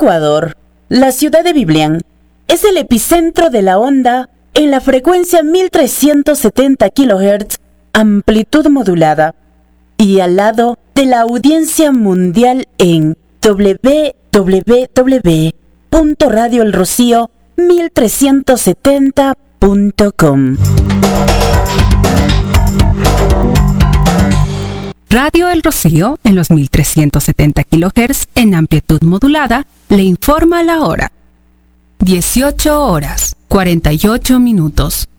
Ecuador, la ciudad de Biblián es el epicentro de la onda en la frecuencia 1370 kHz, amplitud modulada, y al lado de la audiencia mundial en www.radioelrocío1370.com. Radio El Rocío, en los 1370 kHz en amplitud modulada, le informa la hora. 18 horas, 48 minutos.